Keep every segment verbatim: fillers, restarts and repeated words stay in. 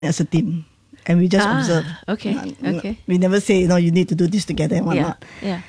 as a team. And we just ah, observe. Okay, Uh, okay. We never say, you know, you need to do this together and Yeah, whatnot. yeah.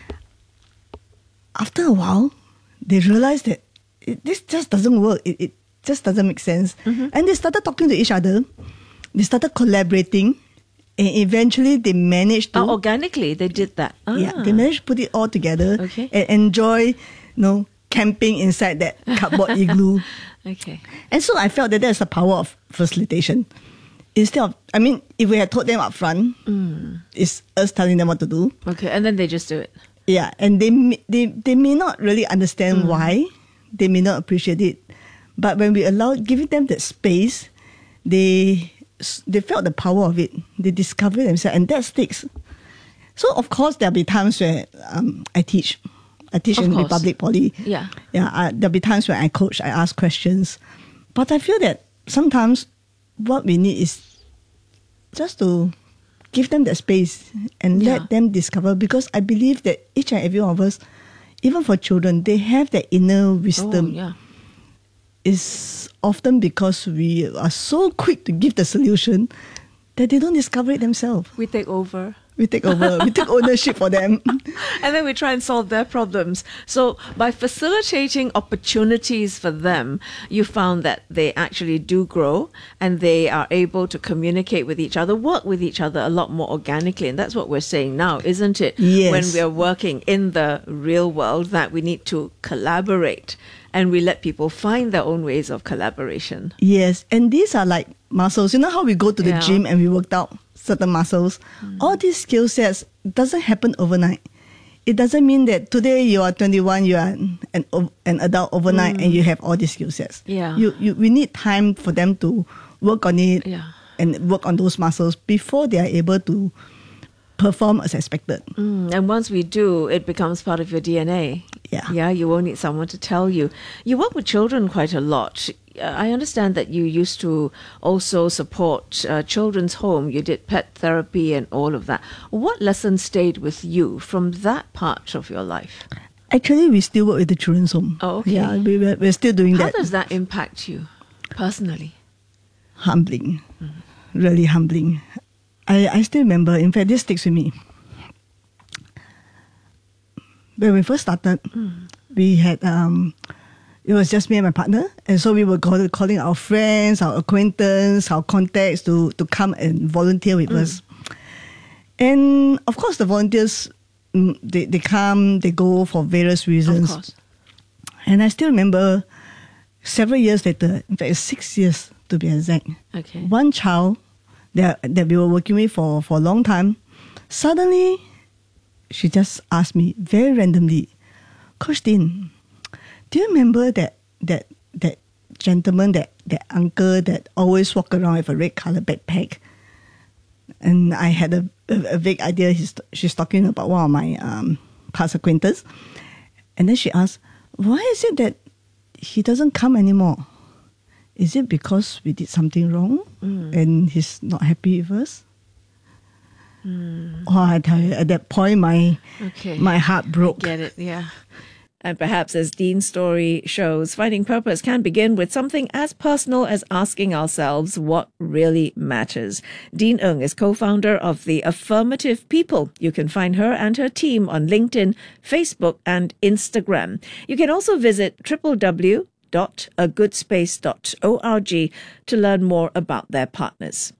After a while, they realized that it, this just doesn't work. It, it just doesn't make sense. Mm-hmm. And they started talking to each other. They started collaborating. And eventually they managed to... Oh, organically, they did that. Ah. Yeah, they managed to put it all together Okay. and enjoy, you know, camping inside that cardboard igloo. Okay. And so I felt that that's the power of facilitation. Instead of, I mean, if we had told them up front, Mm. it's us telling them what to do. Okay, and then they just do it. Yeah, and they may- they they may not really understand why, they may not appreciate it, but when we allow giving them that space, they they felt the power of it. They discover themselves, and that sticks. So of course there'll be times where um, I teach, I teach Of in course. Republic Poly. Yeah. yeah. Uh, there'll be times when I coach, I ask questions, but I feel that sometimes what we need is just to give them that space and Yeah. let them discover, because I believe that each and every one of us, even for children, they have that inner wisdom. Oh, yeah. It's often because we are so quick to give the solution that they don't discover it themselves. We take over. We take over, we take ownership for them. And then we try and solve their problems. So by facilitating opportunities for them, you found that they actually do grow and they are able to communicate with each other, work with each other a lot more organically. And that's what we're saying now, isn't it? Yes. When we are working in the real world, that we need to collaborate and we let people find their own ways of collaboration. Yes, and these are like muscles. You know how we go to the Yeah. gym and we worked out certain muscles? All these skill sets doesn't happen overnight. It doesn't mean that today you are twenty-one, you are an, an adult overnight and you have all these skill sets. Yeah. You, you, we need time for them to work on it Yeah. and work on those muscles before they are able to perform as expected. Mm, and once we do, it becomes part of your D N A. Yeah. Yeah, you won't need someone to tell you. You work with children quite a lot. Uh, I understand that you used to also support uh, children's home. You did pet therapy and all of that. What lessons stayed with you from that part of your life? Actually, we still work with the children's home. Oh, okay. Yeah, we, we're, we're still doing How that. does that impact you personally? Humbling. Really humbling. I, I still remember, in fact, this sticks with me. When we first started, we had, um, it was just me and my partner. And so we were call, calling our friends, our acquaintance, our contacts to, to come and volunteer with us. And of course, the volunteers, mm, they, they come, they go for various reasons. Of course. And I still remember several years later, in fact, six years to be exact, Okay. one child that, that we were working with for, for a long time, suddenly she just asked me very randomly, Coach Dean, do you remember that that that gentleman, that, that uncle that always walk around with a red color backpack? And I had a, a, a vague idea he's, she's talking about one of my um, past acquaintance. And then she asked, why is it that he doesn't come anymore? Is it because we did something wrong and he's not happy with us? Oh, I tell you, at that point, my Okay. my heart broke. Get it, yeah. And perhaps as Dean's story shows, finding purpose can begin with something as personal as asking ourselves what really matters. Dean Ng is co-founder of the Affirmative People. You can find her and her team on LinkedIn, Facebook, and Instagram. You can also visit w w w dot a good space dot org to learn more about their partners.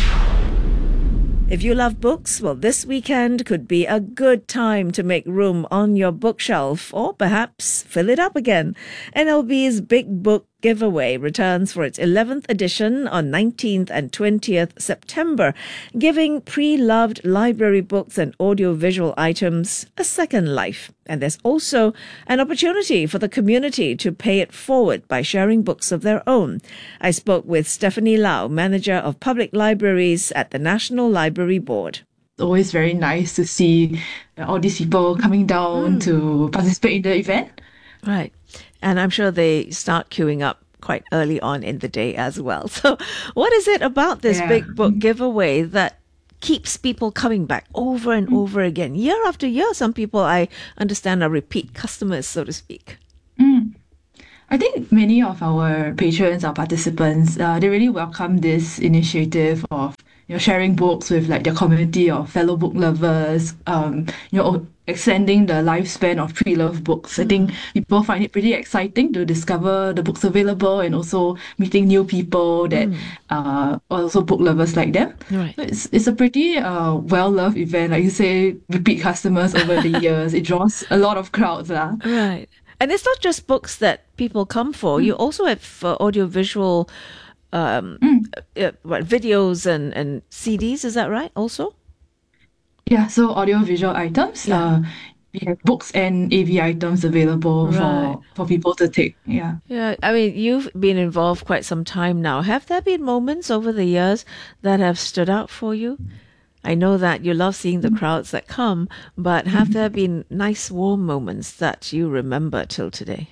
If you love books, well, this weekend could be a good time to make room on your bookshelf or perhaps fill it up again. N L B's Big Book Giveaway returns for its eleventh edition on nineteenth and twentieth September, giving pre-loved library books and audiovisual items a second life. And there's also an opportunity for the community to pay it forward by sharing books of their own. I spoke with Stephanie Lau, Manager of Public Libraries at the National Library Board. It's always very nice to see all these people coming down to participate in the event. Right. And I'm sure they start queuing up quite early on in the day as well. So what is it about this Yeah. big book giveaway that keeps people coming back over and over again, year after year? Some people, I understand, are repeat customers, so to speak. I think many of our patrons, our participants, uh, they really welcome this initiative of you know sharing books with like their community of fellow book lovers. Um, you know, extending the lifespan of pre-loved books. I think people find it pretty exciting to discover the books available and also meeting new people that uh, are also book lovers like them. Right. So it's it's a pretty uh, well-loved event. Like you say, repeat customers over the years. It draws a lot of crowds. lah. Right. And it's not just books that people come for. You also have uh, audiovisual um, uh, what, videos and, and C Ds, is that right also? Yeah, so audio-visual items. Yeah. Uh, we have books and A V items available Right. for, for people to take. Yeah. Yeah, I mean, you've been involved quite some time now. Have there been moments over the years that have stood out for you? I know that you love seeing the crowds that come, but have there been nice, warm moments that you remember till today?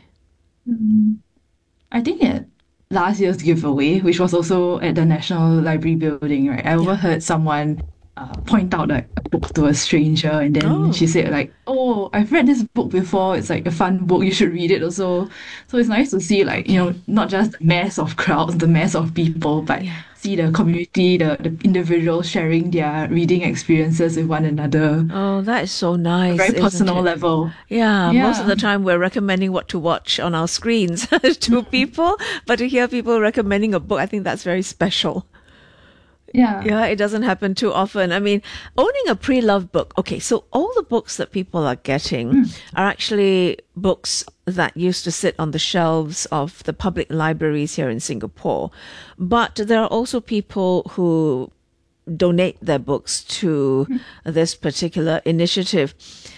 I think at last year's giveaway, which was also at the National Library building, right? I overheard someone uh, point out like a book to a stranger, and then Oh. she said like, "Oh, I've read this book before. It's like a fun book. You should read it also." So it's nice to see like you know not just the mass of crowds, the mass of people, but Yeah. see the community, the, the individuals sharing their reading experiences with one another. Oh, that is so nice. Very isn't personal it? level. Yeah, most of Yeah. the time we're recommending what to watch on our screens to people, but to hear people recommending a book, I think that's very special. Yeah. Yeah, it doesn't happen too often. I mean, owning a pre-loved book. Okay, so all the books that people are getting are actually books that used to sit on the shelves of the public libraries here in Singapore. But there are also people who donate their books to this particular initiative.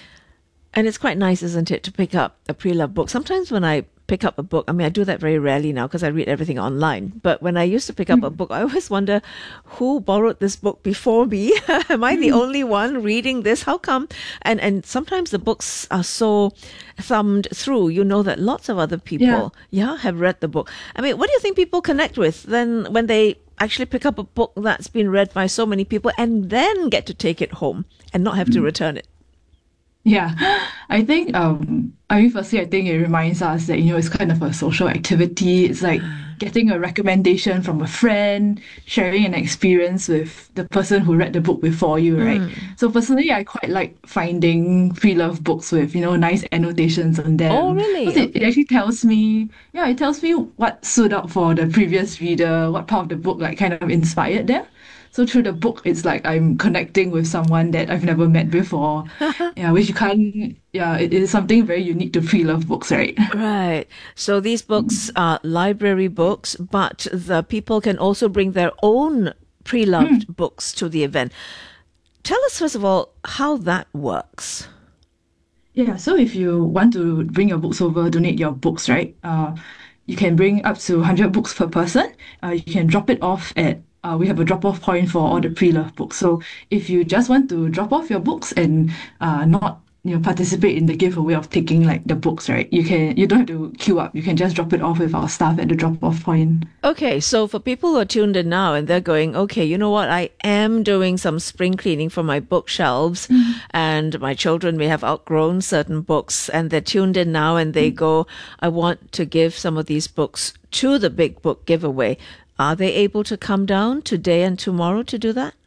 And it's quite nice, isn't it, to pick up a pre-loved book. Sometimes when I pick up a book, I mean, I do that very rarely now because I read everything online. But when I used to pick up a book, I always wonder who borrowed this book before me? Am I the only one reading this? How come? And and sometimes the books are so thumbed through, you know that lots of other people, yeah, have read the book. I mean, what do you think people connect with then when they actually pick up a book that's been read by so many people and then get to take it home and not have to return it? Yeah, I think, um, I mean, firstly, I think it reminds us that, you know, it's kind of a social activity. It's like getting a recommendation from a friend, sharing an experience with the person who read the book before you, right? So personally, I quite like finding pre-loved books with, you know, nice annotations on them. Oh, really? Because it, it actually tells me, yeah, it tells me what stood out for the previous reader, what part of the book like kind of inspired them. So through the book, it's like I'm connecting with someone that I've never met before. Yeah, which you can't, yeah, it is something very unique to pre-loved books, right? Right. So these books are library books, but the people can also bring their own pre-loved books to the event. Tell us, first of all, how that works. Yeah, so if you want to bring your books over, donate your books, right? Uh, you can bring up to one hundred books per person. Uh, you can drop it off at Uh, we have a drop-off point for all the pre-loved books. So if you just want to drop off your books and uh, not you know participate in the giveaway of taking like the books, right? You can you don't have to queue up. You can just drop it off with our staff at the drop-off point. Okay, so for people who are tuned in now and they're going, okay, you know what? I am doing some spring cleaning for my bookshelves, and my children may have outgrown certain books, and they're tuned in now and they go, I want to give some of these books to the big book giveaway. Are they able to come down today and tomorrow to do that?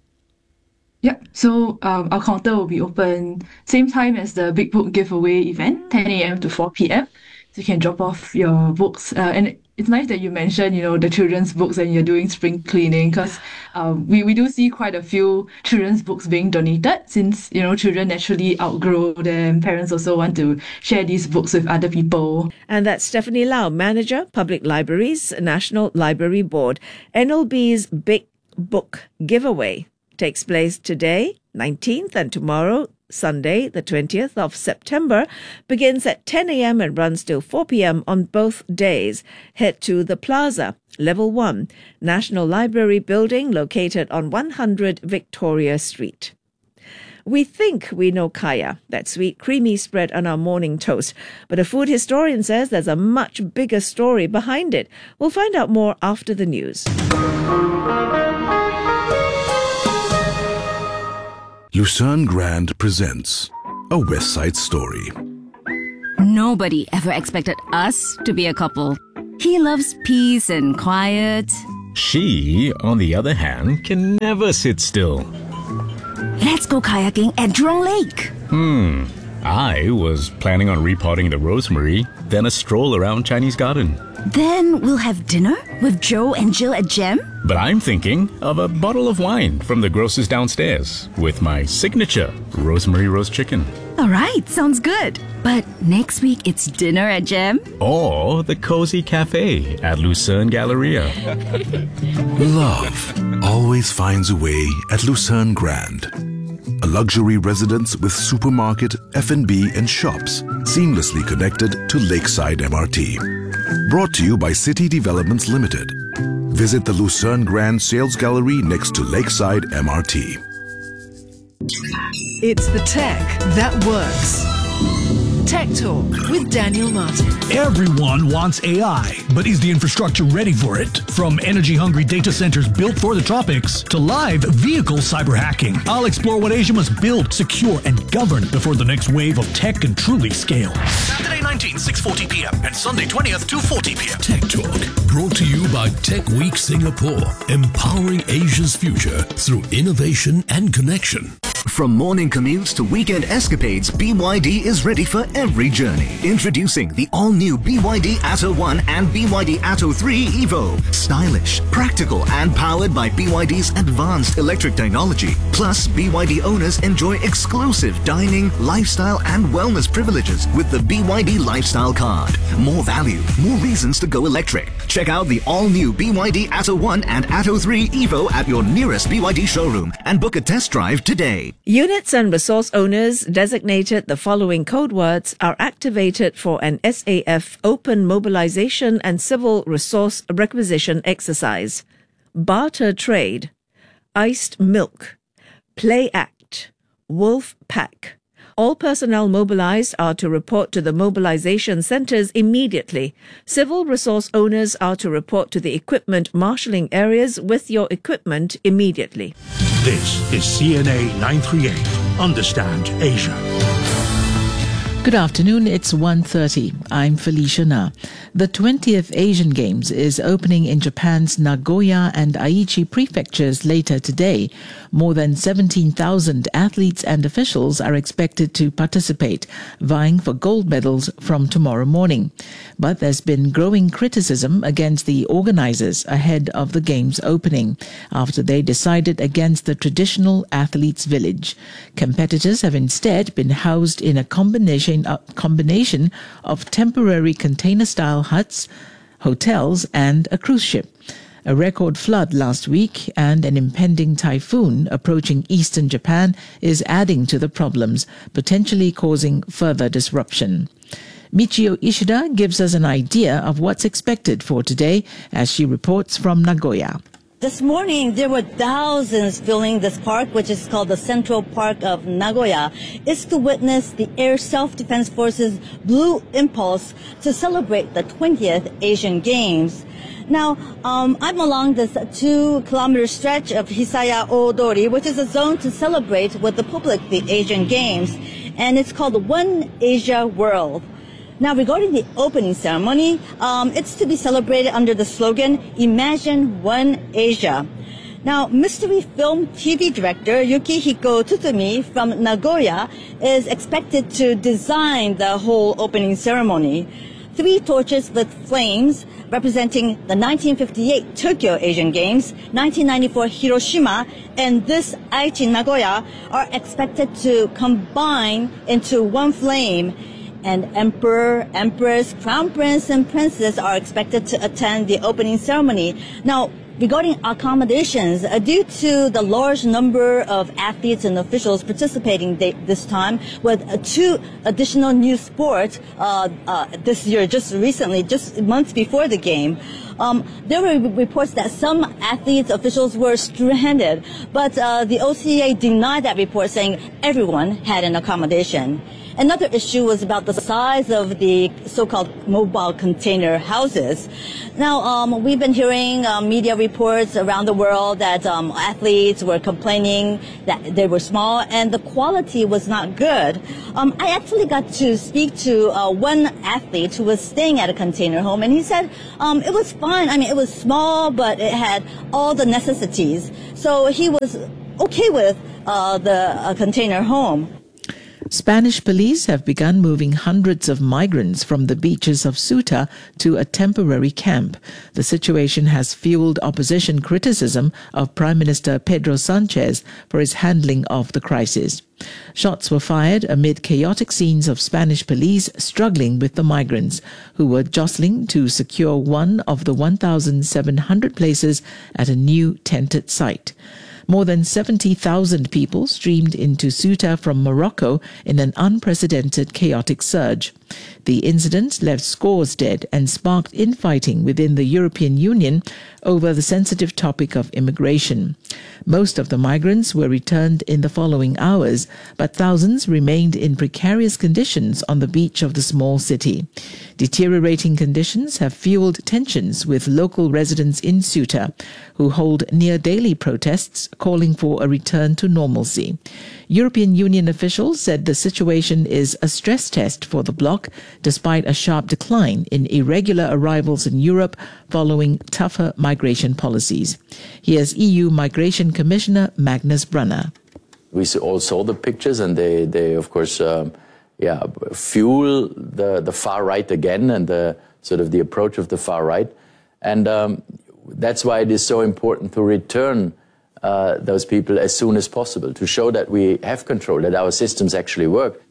Yep. So um, our counter will be open same time as the Big Book giveaway event, ten a.m. to four p.m. So you can drop off your books. Uh, and it's nice that you mentioned, you know, the children's books and you're doing spring cleaning because um, we, we do see quite a few children's books being donated since, you know, children naturally outgrow them. Parents also want to share these books with other people. And that's Stephanie Lau, Manager, Public Libraries, National Library Board. N L B's Big Book Giveaway takes place today, nineteenth, and tomorrow, Sunday, the twentieth of September, begins at ten a.m. and runs till four p.m. on both days. Head to the Plaza, Level one, National Library Building, located on one hundred Victoria Street. We think we know kaya, that sweet creamy spread on our morning toast, but a food historian says there's a much bigger story behind it. We'll find out more after the news. Lucerne Grand presents A West Side Story. No nobody ever expected us to be a couple. He loves peace and quiet. She, on the other hand, can never sit still. Let's go kayaking at Jurong Lake. Hmm. I was planning on repotting the rosemary, then a stroll around Chinese Garden. Then we'll have dinner with Joe and Jill at Gem. But I'm thinking of a bottle of wine from the grocer's downstairs with my signature rosemary roast chicken. All right, sounds good. But next week it's dinner at Gem. Or the cozy cafe at Lucerne Galleria. Love always finds a way at Lucerne Grand. A luxury residence with supermarket, F and B and shops seamlessly connected to Lakeside M R T. Brought to you by City Developments Limited. Visit the Lucerne Grand Sales Gallery next to Lakeside M R T. It's the tech that works. Tech Talk with Daniel Martin. Everyone wants A I, but is the infrastructure ready for it? From energy-hungry data centers built for the tropics to live vehicle cyber hacking, I'll explore what Asia must build, secure, and govern before the next wave of tech can truly scale. Saturday nineteenth, six forty p.m. and Sunday twentieth, two forty p.m. Tech Talk, brought to you by Tech Week Singapore, empowering Asia's future through innovation and connection. From morning commutes to weekend escapades, B Y D is ready for every journey. Introducing the all-new B Y D Atto one and B Y D Atto three Evo. Stylish, practical, and powered by B Y D's advanced electric technology. Plus, B Y D owners enjoy exclusive dining, lifestyle, and wellness privileges with the B Y D Lifestyle Card. More value, more reasons to go electric. Check out the all-new B Y D Atto one and Atto three Evo at your nearest B Y D showroom and book a test drive today. Units and resource owners designated the following code words are activated for an S A F open mobilization and civil resource requisition exercise. Barter trade, iced milk, play act, wolf pack. All personnel mobilized are to report to the mobilization centers immediately. Civil resource owners are to report to the equipment marshalling areas with your equipment immediately. This is C N A nine thirty-eight. Understand Asia. Good afternoon, it's one thirty. I'm Felicia Na. The twentieth Asian Games is opening in Japan's Nagoya and Aichi prefectures later today. More than seventeen thousand athletes and officials are expected to participate, vying for gold medals from tomorrow morning. But there's been growing criticism against the organizers ahead of the Games opening, after they decided against the traditional athletes' village. Competitors have instead been housed in a combination A combination of temporary container-style huts, hotels and a cruise ship. A record flood last week and an impending typhoon approaching eastern Japan is adding to the problems, potentially causing further disruption. Michio Ishida gives us an idea of what's expected for today as she reports from Nagoya. This morning, there were thousands filling this park, which is called the Central Park of Nagoya. It's to witness the Air Self-Defense Force's Blue Impulse to celebrate the twentieth Asian Games. Now, um, I'm along this two-kilometer stretch of Hisaya Odori, which is a zone to celebrate with the public the Asian Games, and it's called the One Asia World. Now, regarding the opening ceremony, um, it's to be celebrated under the slogan, Imagine One Asia. Now, mystery film T V director Yukihiko Tsutumi from Nagoya is expected to design the whole opening ceremony. Three torches with flames representing the nineteen fifty-eight Tokyo Asian Games, nineteen ninety-four Hiroshima, and this Aichi Nagoya are expected to combine into one flame. And Emperor, Empress, Crown Prince, and Princess are expected to attend the opening ceremony. Now, regarding accommodations, uh, due to the large number of athletes and officials participating th- this time, with uh, two additional new sports uh, uh, this year, just recently, just months before the game, Um, there were reports that some athletes, officials were stranded, but uh, the O C A denied that report, saying everyone had an accommodation. Another issue was about the size of the so-called mobile container houses. Now, um, we've been hearing uh, media reports around the world that um, athletes were complaining that they were small and the quality was not good. Um, I actually got to speak to uh, one athlete who was staying at a container home, and he said um, it was fine. I mean, it was small, but it had all the necessities. So he was okay with uh, the uh, container home. Spanish police have begun moving hundreds of migrants from the beaches of Ceuta to a temporary camp. The situation has fueled opposition criticism of Prime Minister Pedro Sanchez for his handling of the crisis. Shots were fired amid chaotic scenes of Spanish police struggling with the migrants, who were jostling to secure one of the one thousand seven hundred places at a new tented site. More than seventy thousand people streamed into Ceuta from Morocco in an unprecedented chaotic surge. The incident left scores dead and sparked infighting within the European Union over the sensitive topic of immigration. Most of the migrants were returned in the following hours, but thousands remained in precarious conditions on the beach of the small city. Deteriorating conditions have fueled tensions with local residents in Ceuta, who hold near-daily protests calling for a return to normalcy. European Union officials said the situation is a stress test for the bloc, despite a sharp decline in irregular arrivals in Europe following tougher migration policies. Here's E U Migration Commissioner Magnus Brunner. We all saw the pictures, and they, they of course, um, yeah, fuel the, the far right again, and the sort of the approach of the far right. And um, that's why it is so important to return uh, those people as soon as possible, to show that we have control, that our systems actually work.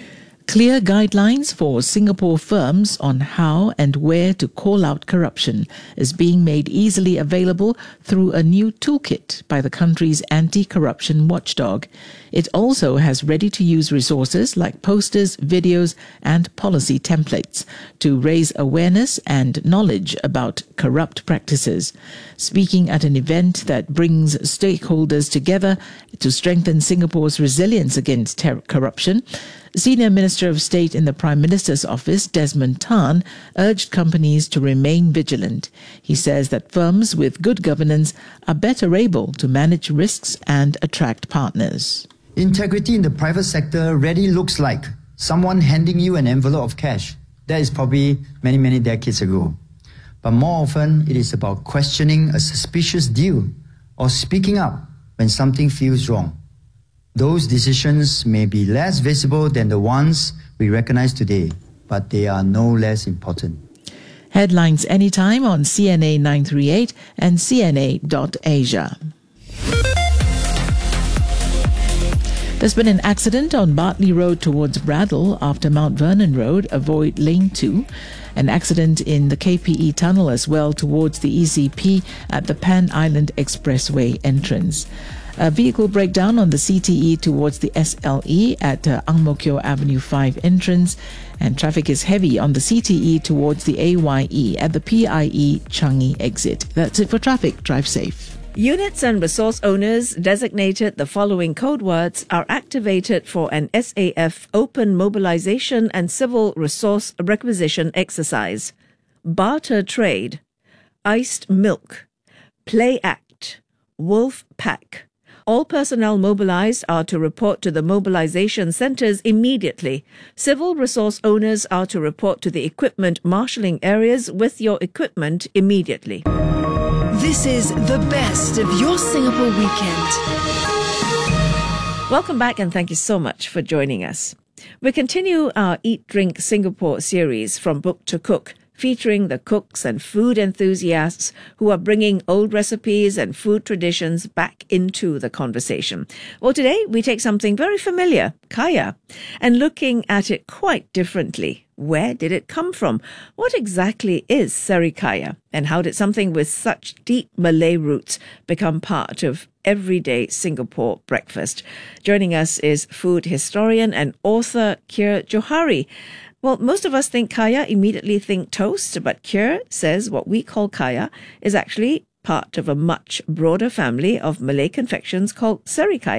Clear guidelines for Singapore firms on how and where to call out corruption is being made easily available through a new toolkit by the country's anti-corruption watchdog. It also has ready-to-use resources like posters, videos, and policy templates to raise awareness and knowledge about corrupt practices. Speaking at an event that brings stakeholders together to strengthen Singapore's resilience against ter- corruption, Senior Minister of State in the Prime Minister's office, Desmond Tan, urged companies to remain vigilant. He says that firms with good governance are better able to manage risks and attract partners. Integrity in the private sector rarely looks like someone handing you an envelope of cash. That is probably many, many decades ago. But more often, it is about questioning a suspicious deal or speaking up when something feels wrong. Those decisions may be less visible than the ones we recognize today, but they are no less important. Headlines anytime on C N A nine three eight and C N A dot asia. There's been an accident on Bartley Road towards Bradle after Mount Vernon Road. Avoid lane two. An accident in the K P E tunnel as well towards the E C P at the Pan Island Expressway entrance. A vehicle breakdown on the C T E towards the S L E at uh, Ang Mo Kio Avenue five entrance, and traffic is heavy on the C T E towards the A Y E at the P I E Changi exit. That's it for traffic. Drive safe. Units and resource owners designated the following code words are activated for an S A F open mobilization and civil resource requisition exercise. Barter trade, iced milk, play act, wolf pack. All personnel mobilized are to report to the mobilization centers immediately. Civil resource owners are to report to the equipment marshalling areas with your equipment immediately. This is the best of your Singapore weekend. Welcome back, and thank you so much for joining us. We continue our Eat, Drink Singapore series From Book to Cook, featuring the cooks and food enthusiasts who are bringing old recipes and food traditions back into the conversation. Well, today we take something very familiar, kaya, and looking at it quite differently. Where did it come from? What exactly is serikaya? And how did something with such deep Malay roots become part of everyday Singapore breakfast? Joining us is food historian and author Keir Johari. Well, most of us think kaya, immediately think toast, but Keir says what we call kaya is actually part of a much broader family of Malay confections called serikaya.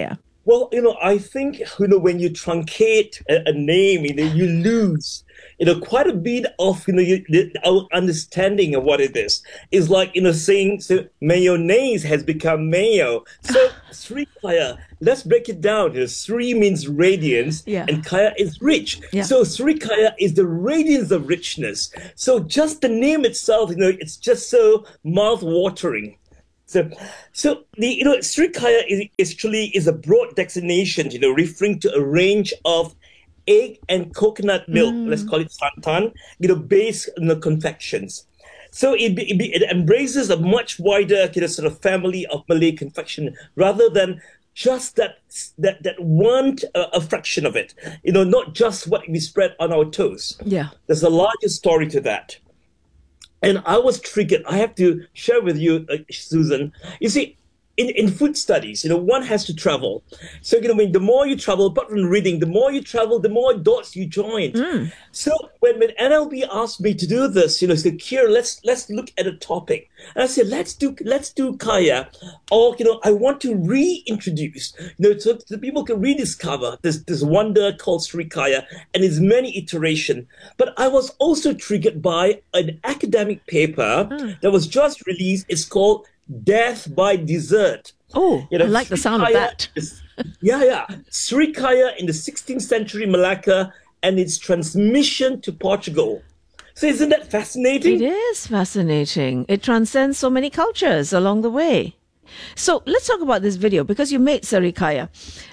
Well, you know, I think, you know, when you truncate a, a name, you know, you lose, you know, quite a bit of, you know, you, the, our understanding of what it is. It's like, you know, saying so mayonnaise has become mayo. So Sri Kaya, let's break it down. You know, Sri means radiance, yeah. and Kaya is rich. Yeah. So Sri Kaya is the radiance of richness. So just the name itself, you know, it's just so mouth-watering. So, so the you know Sri Kaya is actually is a broad designation, you know, referring to a range of egg and coconut milk. Mm. Let's call it santan, you know, based on the confections. So it, it, it embraces a much wider, you know, sort of family of Malay confection rather than just that that that one uh, a fraction of it. You know, not just what we spread on our toast. Yeah, there's a larger story to that. And I was triggered. I have to share with you, uh, Susan. You see, in, in food studies, you know, one has to travel. So, you know, when the more you travel, apart from reading, the more you travel, the more dots you join. Mm. So when, when N L B asked me to do this, you know, said, Kier, let's let's look at a topic. And I said, let's do let's do Kaya. Or, you know, I want to reintroduce, you know, so the people can rediscover this, this wonder called Sri Kaya and its many iterations. But I was also triggered by an academic paper mm. that was just released. It's called Death by Dessert. Oh, you know, I like Sri the sound Kaya of that. is, yeah, yeah. Sri Kaya in the sixteenth century Malacca and its transmission to Portugal. So isn't that fascinating? It is fascinating. It transcends so many cultures along the way. So let's talk about this video because you made Sri Kaya.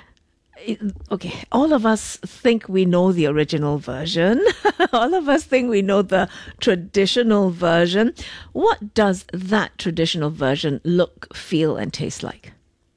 Okay, all of us think we know the original version. All of us think we know the traditional version. What does that traditional version look, feel, and taste like?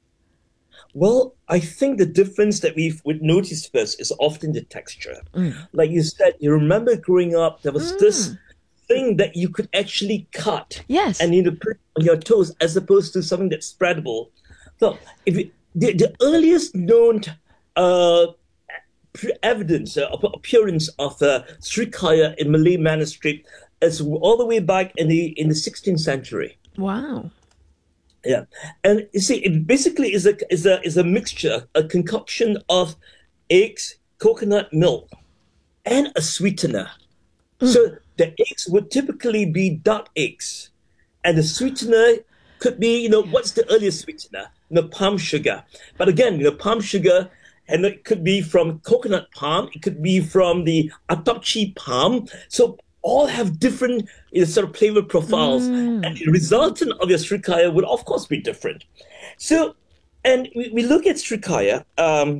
Well, I think the difference that we've would notice first is often the texture. Mm. Like you said, you remember growing up, there was mm. this thing that you could actually cut. Yes. And you know, put on your toes as opposed to something that's spreadable. So if it, the, the earliest known Uh, evidence, uh, appearance of uh, Sri Kaya in Malay manuscript is all the way back in the in the sixteenth century. Wow. Yeah, and you see, it basically is a is a is a mixture, a concoction of eggs, coconut milk, and a sweetener. Mm. So the eggs would typically be duck eggs, and the sweetener could be, you know, what's the earliest sweetener? You know, palm sugar. But again, you know, palm sugar. And it could be from coconut palm. It could be from the Atapchi palm. So all have different, you know, sort of flavor profiles. Mm. And the resultant of your Sri Kaya would, of course, be different. So, and we, we look at Sri Kaya, um,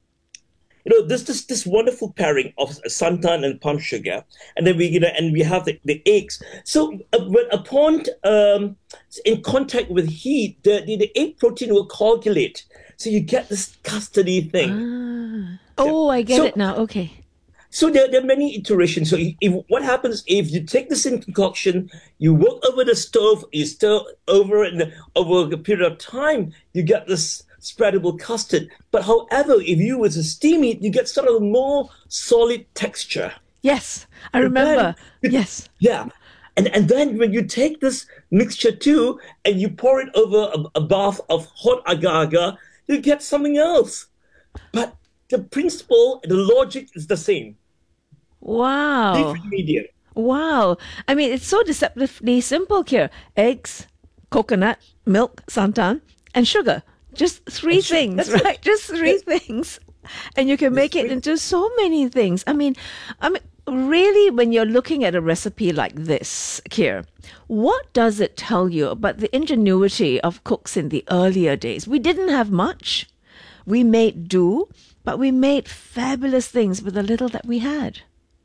you know, there's this, this wonderful pairing of santan and palm sugar. And then we, you know, and we have the, the eggs. So uh, when upon, um, in contact with heat, the, the, the egg protein will coagulate. So you get this custody thing. Ah. Oh, I get so, it now. Okay. So there, there are many iterations. So if, if, what happens if you take this in concoction, you work over the stove, you stir over, and over a period of time, you get this spreadable custard. But however, if you were to steam it, you get sort of a more solid texture. Yes, I remember. Then, yes. Yeah. And and then when you take this mixture too, and you pour it over a, a bath of hot agar-agar, you get something else. But the principle, the logic is the same. Wow. Different medium. Wow. I mean, it's so deceptively simple here. Eggs, coconut, milk, santan, and sugar. Just three and things, sugar. right? It. Just three That's things. And you can make it into so many things. I mean, I mean, really, when you're looking at a recipe like this, Kier, what does it tell you about the ingenuity of cooks in the earlier days? We didn't have much. We made do, but we made fabulous things with the little that we had.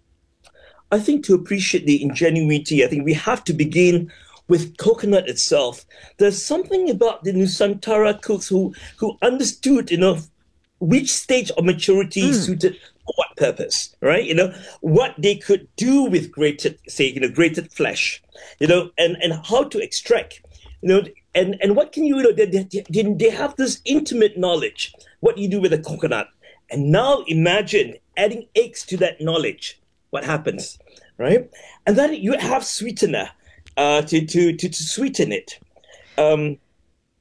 I think to appreciate the ingenuity, I think we have to begin with coconut itself. There's something about the Nusantara cooks who, who understood, you know, which stage of maturity mm. suited for what purpose, right? You know, what they could do with grated, say, you know, grated flesh, you know, and, and how to extract, you know, and, and what can you, you know, they, they, they have this intimate knowledge, what you do with a coconut. And now imagine adding eggs to that knowledge. What happens, right? And then you have sweetener uh, to, to, to, to sweeten it. Um,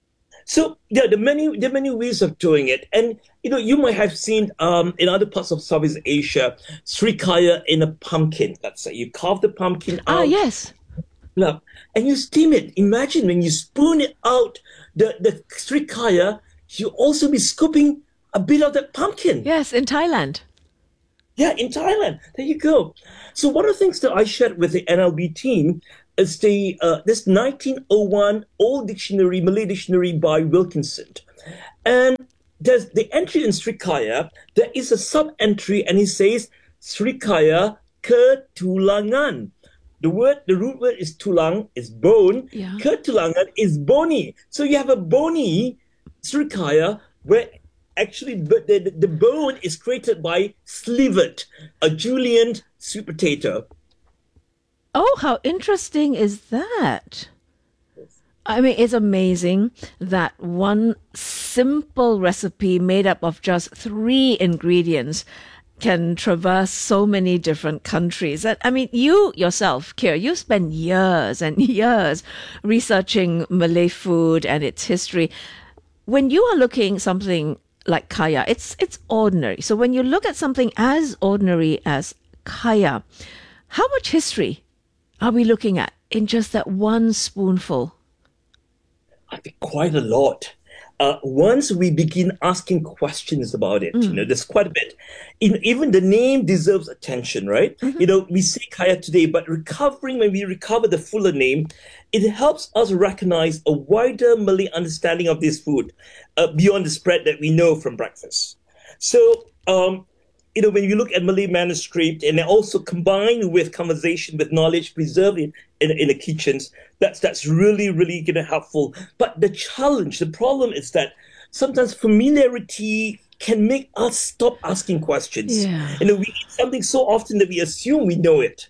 So yeah, there are many there are many ways of doing it, and you know you might have seen um, in other parts of Southeast Asia, srikaya in a pumpkin. Let's say you carve the pumpkin out. Ah, yes. And you steam it. Imagine when you spoon it out, the, the srikaya, you also be scooping a bit of that pumpkin. Yes, in Thailand. Yeah, in Thailand. There you go. So one of the things that I shared with the N L B team is the uh, this nineteen oh one Old Dictionary, Malay Dictionary by Wilkinson. And there's the entry in srikaya, there is a sub-entry and it says srikaya ketulangan. The word, the root word is tulang, is bone. Yeah. Ketulangan is bony. So you have a bony srikaya where actually the, the, the bone is created by slivet, a julienne sweet potato. Oh, how interesting is that? I mean, it's amazing that one simple recipe made up of just three ingredients can traverse so many different countries. I mean, you yourself, Keir, you spent years and years researching Malay food and its history. When you are looking something like kaya, it's it's ordinary. So when you look at something as ordinary as kaya, how much history are we looking at in just that one spoonful? I think quite a lot. Uh, once we begin asking questions about it, mm. you know, there's quite a bit. In, even the name deserves attention, right? Mm-hmm. You know, we say kaya today, but recovering, when we recover the fuller name, it helps us recognize a wider Malay understanding of this food uh, beyond the spread that we know from breakfast. So, um, you know, when you look at Malay manuscript and also combined with conversation, with knowledge preserved in, in, in the kitchens, that's that's really, really you know, helpful. But the challenge, the problem is that sometimes familiarity can make us stop asking questions. Yeah. You know, we eat something so often that we assume we know it.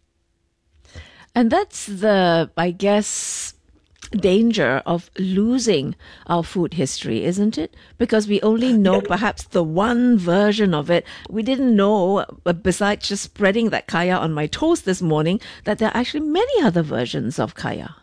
And that's the, I guess, danger of losing our food history, isn't it? Because we only know perhaps the one version of it. We didn't know, besides just spreading that kaya on my toast this morning, that there are actually many other versions of kaya.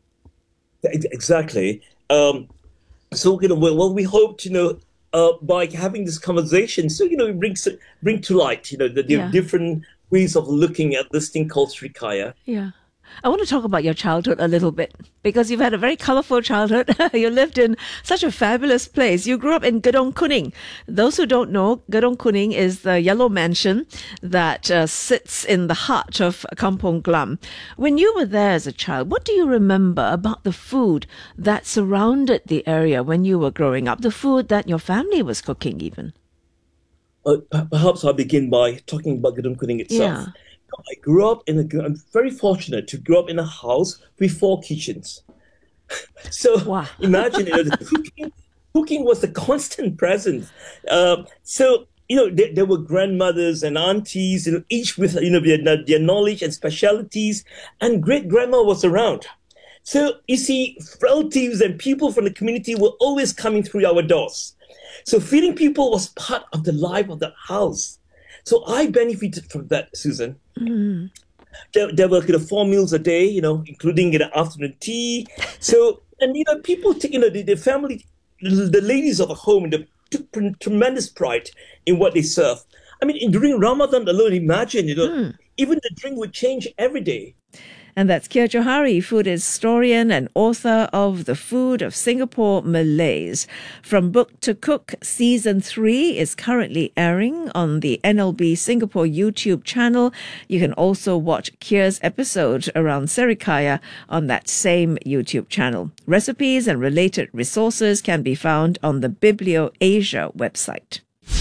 Exactly. Um, so, you know, well, we hope, you know, uh, by having this conversation, so, you know, it brings, bring to light, you know, the, the Yeah. different ways of looking at this thing called srikaya. Yeah. I want to talk about your childhood a little bit because you've had a very colorful childhood. You lived in such a fabulous place. You grew up in Gedong Kuning. Those who don't know, Gedong Kuning is the yellow mansion that uh, sits in the heart of Kampong Glam. When you were there as a child, what do you remember about the food that surrounded the area when you were growing up? The food that your family was cooking even? Uh, perhaps I'll begin by talking about Gedong Kuning itself. Yeah. I grew up in a, I'm very fortunate to grow up in a house with four kitchens. So wow. imagine, you know, the cooking, cooking was a constant presence. Uh, so, you know, there, there were grandmothers and aunties, you know, each with, you know, their, their knowledge and specialities, and great grandma was around. So you see, relatives and people from the community were always coming through our doors. So feeding people was part of the life of that house. So I benefited from that, Susan. Mm. There, there were you know, four meals a day, you know, including you know, afternoon tea. So, and you know, people, take, you know, the, the family, the ladies of the home, they took tremendous pride in what they serve. I mean, during Ramadan alone, imagine, you know, mm. even the drink would change every day. And that's Keir Johari, food historian and author of The Food of Singapore Malays. From Book to Cook, Season three is currently airing on the N L B Singapore YouTube channel. You can also watch Keir's episode around Srikaya on that same YouTube channel. Recipes and related resources can be found on the Biblio Asia website.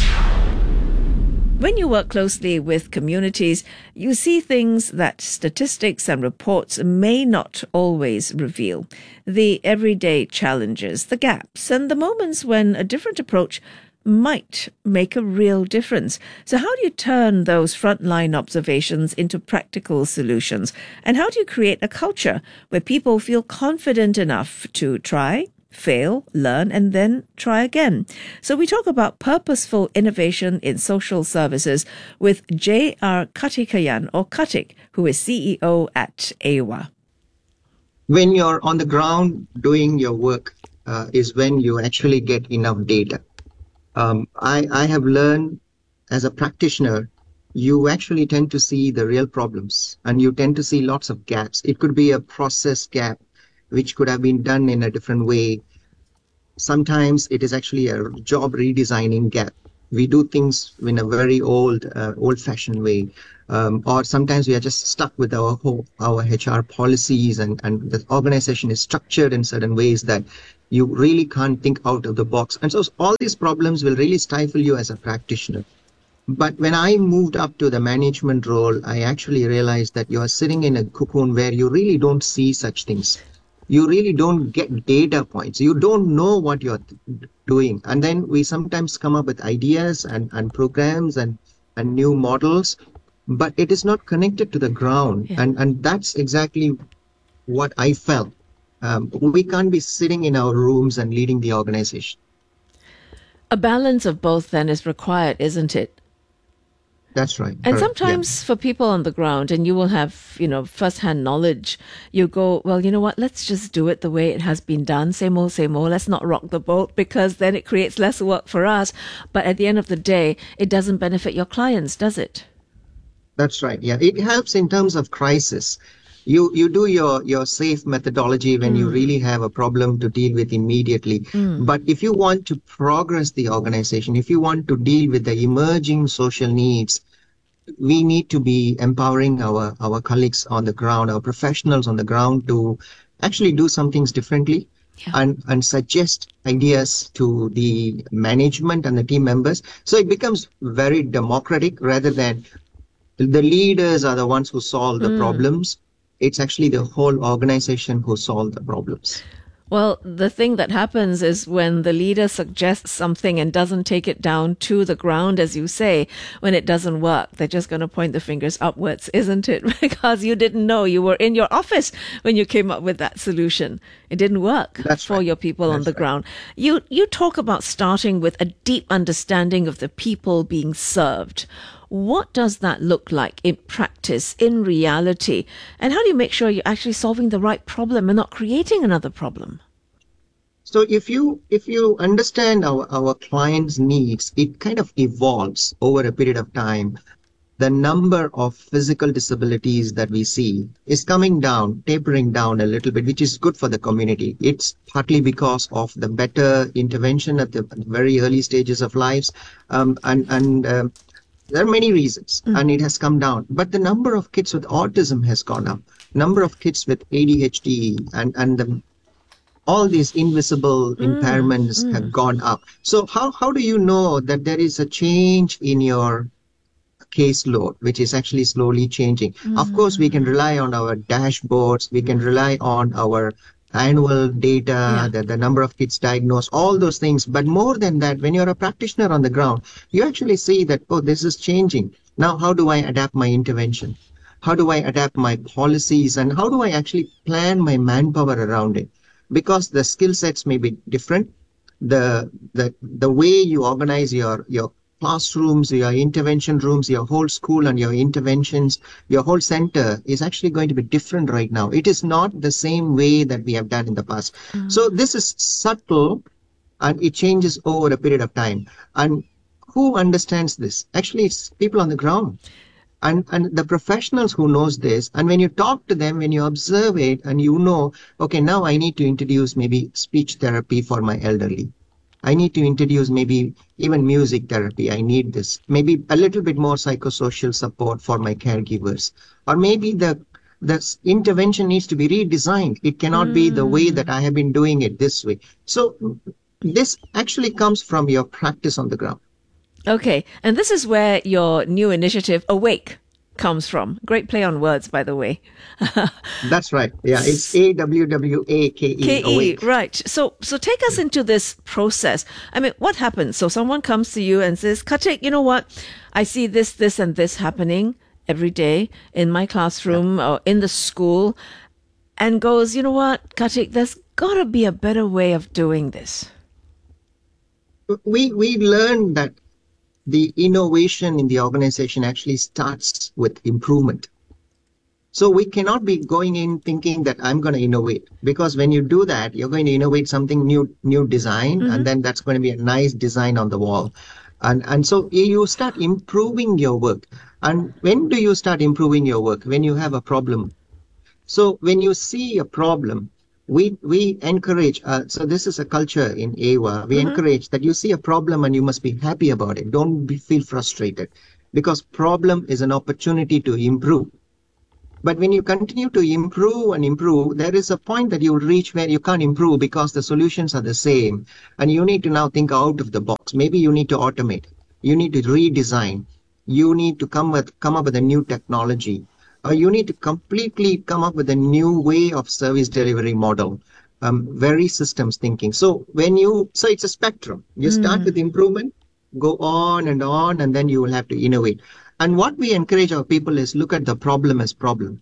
When you work closely with communities, you see things that statistics and reports may not always reveal. The everyday challenges, the gaps, and the moments when a different approach might make a real difference. So how do you turn those frontline observations into practical solutions? And how do you create a culture where people feel confident enough to try, fail, learn, and then try again? So we talk about purposeful innovation in social services with J R Kartikeyan, or Kartik, who is C E O at A W A. When you're on the ground doing your work, uh, is when you actually get enough data. Um, I, I have learned as a practitioner, you actually tend to see the real problems and you tend to see lots of gaps. It could be a process gap, which could have been done in a different way. Sometimes it is actually a job redesigning gap. We do things in a very old, uh, old-fashioned way. Um, or sometimes we are just stuck with our whole, our H R policies and, and the organization is structured in certain ways that you really can't think out of the box. And so all these problems will really stifle you as a practitioner. But when I moved up to the management role, I actually realized that you are sitting in a cocoon where you really don't see such things. You really don't get data points. You don't know what you're doing. And then we sometimes come up with ideas and, and programs and, and new models, but it is not connected to the ground. Yeah. And, and that's exactly what I felt. Um, we can't be sitting in our rooms and leading the organization. A balance of both then is required, isn't it? That's right. And Correct. sometimes yeah. for people on the ground, and you will have, you know, first-hand knowledge, you go, well, you know what, let's just do it the way it has been done. Same old, same old. Let's not rock the boat because then it creates less work for us. But at the end of the day, it doesn't benefit your clients, does it? That's right. Yeah. It helps in terms of crisis. You you do your, your safe methodology when mm. you really have a problem to deal with immediately. Mm. But if you want to progress the organization, if you want to deal with the emerging social needs, we need to be empowering our, our colleagues on the ground, our professionals on the ground to actually do some things differently yeah. and, and suggest ideas to the management and the team members. So it becomes very democratic rather than the leaders are the ones who solve the mm. problems. It's actually the whole organization who solve the problems. Well, the thing that happens is when the leader suggests something and doesn't take it down to the ground, as you say, when it doesn't work, they're just going to point the fingers upwards, isn't it? Because you didn't know. You were in your office when you came up with that solution. It didn't work That's for right. your people That's on the right. ground. You, you talk about starting with a deep understanding of the people being served. What does that look like in practice, in reality? And how do you make sure you're actually solving the right problem and not creating another problem? So if you if you understand our, our clients' needs, it kind of evolves over a period of time. The number of physical disabilities that we see is coming down, tapering down a little bit, which is good for the community. It's partly because of the better intervention at the very early stages of lives. Um, and and um, there are many reasons, mm. and it has come down. But the number of kids with autism has gone up. Number of kids with A D H D and, and the all these invisible mm, impairments mm. have gone up. So how, how do you know that there is a change in your caseload, which is actually slowly changing? Mm. Of course, we can rely on our dashboards. We can rely on our annual data, yeah. the, the number of kids diagnosed, all those things. But more than that, when you're a practitioner on the ground, you actually see that, oh, this is changing. Now, how do I adapt my intervention? How do I adapt my policies? And how do I actually plan my manpower around it? Because the skill sets may be different. The, the, the way you organize your, your classrooms, your intervention rooms, your whole school and your interventions, your whole center is actually going to be different right now. It is not the same way that we have done in the past. Mm-hmm. So this is subtle and it changes over a period of time. And who understands this? Actually, it's people on the ground. And, and the professionals who knows this, and when you talk to them, when you observe it, and you know, okay, now I need to introduce maybe speech therapy for my elderly. I need to introduce maybe even music therapy. I need this. Maybe a little bit more psychosocial support for my caregivers. Or maybe the, the intervention needs to be redesigned. It cannot mm. be the way that I have been doing it this way. So this actually comes from your practice on the ground. Okay, and this is where your new initiative, Awake, comes from. Great play on words, by the way. That's right. Yeah, it's A W W A K E. K E, right. So so take us into this process. I mean, what happens? So someone comes to you and says, Kartik, you know what? I see this, this, and this happening every day in my classroom yeah. or in the school, and goes, you know what, Kartik, there's got to be a better way of doing this. We, we learned that the innovation in the organization actually starts with improvement. So we cannot be going in thinking that I'm going to innovate, because when you do that, you're going to innovate something new, new design, mm-hmm. and then that's going to be a nice design on the wall. And, and so you start improving your work. And when do you start improving your work? When you have a problem. So when you see a problem, we we encourage, uh, so this is a culture in A W A, we mm-hmm. encourage that you see a problem and you must be happy about it. Don't be, feel frustrated, because problem is an opportunity to improve. But when you continue to improve and improve, there is a point that you will reach where you can't improve because the solutions are the same. And you need to now think out of the box. Maybe you need to automate. You need to redesign. You need to come with come up with a new technology. Or you need to completely come up with a new way of service delivery model. Um, very systems thinking. So when you, so it's a spectrum. You mm. start with improvement, go on and on, and then you will have to innovate. And what we encourage our people is look at the problem as problem.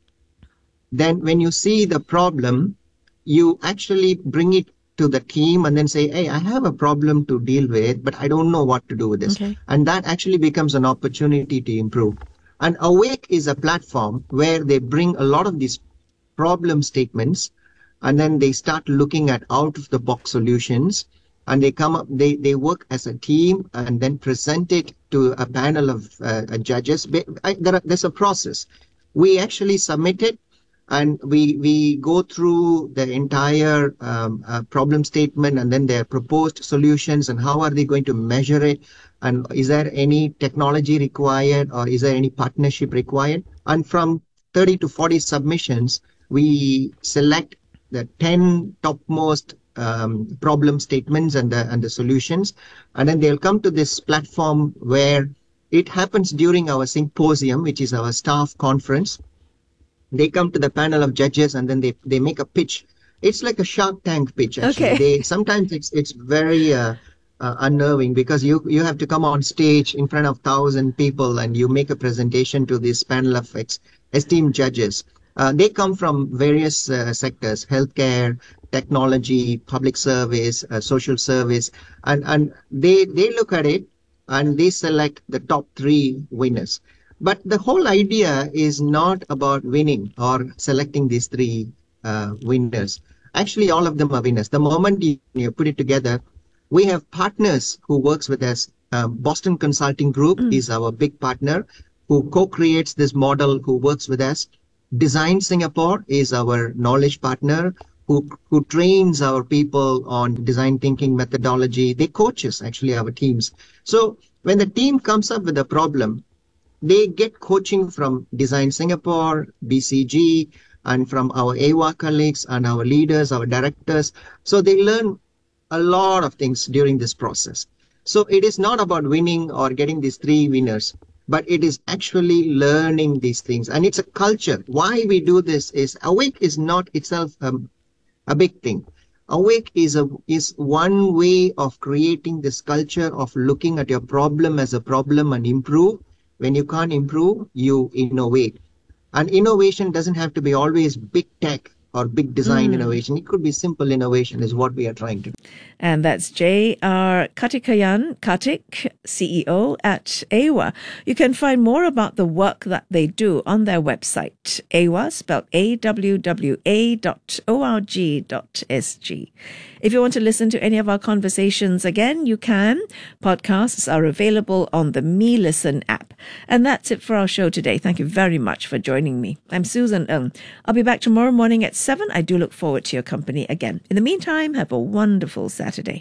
Then when you see the problem, you actually bring it to the team and then say, hey, I have a problem to deal with, but I don't know what to do with this. Okay. And that actually becomes an opportunity to improve. And Awake is a platform where they bring a lot of these problem statements, and then they start looking at out-of-the-box solutions, and they come up, they, they work as a team and then present it to a panel of uh, judges. I, there are, there's a process. We actually submit it, and we we go through the entire um, uh, problem statement, and then their proposed solutions, and how are they going to measure it, and is there any technology required, or is there any partnership required? And from thirty to forty submissions, we select the ten topmost um, problem statements and the and the solutions, and then they'll come to this platform where it happens during our symposium, which is our staff conference. They come to the panel of judges, and then they, they make a pitch. It's like a Shark Tank pitch, actually. Okay. They, sometimes it's it's very uh, uh, unnerving, because you, you have to come on stage in front of thousand people and you make a presentation to this panel of ex- esteemed judges. Uh, they come from various uh, sectors: healthcare, technology, public service, uh, social service, and, and they, they look at it and they select the top three winners. But the whole idea is not about winning or selecting these three uh, winners. Actually, all of them are winners. The moment you, you put it together, we have partners who works with us. Um, Boston Consulting Group mm. is our big partner who co-creates this model, who works with us. Design Singapore is our knowledge partner who, who trains our people on design thinking methodology. They coach us, actually, our teams. So when the team comes up with a problem, they get coaching from Design Singapore, B C G, and from our A W A colleagues and our leaders, our directors. So they learn a lot of things during this process. So it is not about winning or getting these three winners, but it is actually learning these things. And it's a culture. Why we do this is Awake is not itself um, a big thing. Awake is a is one way of creating this culture of looking at your problem as a problem and improve. When you can't improve, you innovate. And innovation doesn't have to be always big tech or big design mm. innovation. It could be simple innovation is what we are trying to do. And that's J R Kartikeyan Kartik, C E O at A W A. You can find more about the work that they do on their website, A W A, spelled A W W A dot O R G dot S G. If you want to listen to any of our conversations again, you can. Podcasts are available on the Me Listen app. And that's it for our show today. Thank you very much for joining me. I'm Susan Ng. I'll be back tomorrow morning at seven. I do look forward to your company again. In the meantime, have a wonderful Saturday.